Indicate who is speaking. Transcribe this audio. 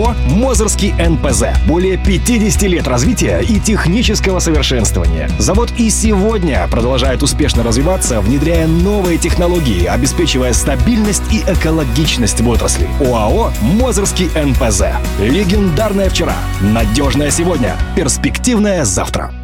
Speaker 1: ОАО «Мозырский НПЗ». Более 50 лет развития и технического совершенствования. Завод и сегодня продолжает успешно развиваться, внедряя новые технологии, обеспечивая стабильность и экологичность в отрасли. ОАО «Мозырский НПЗ». Легендарное вчера, надежное сегодня, перспективное завтра.